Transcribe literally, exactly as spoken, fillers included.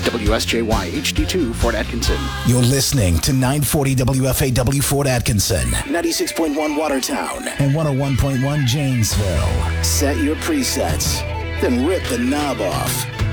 W S J Y H D two, Fort Atkinson. You're listening to nine forty W F A W Fort Atkinson, ninety-six point one Watertown, and one oh one point one Janesville. Set your presets, then rip the knob off.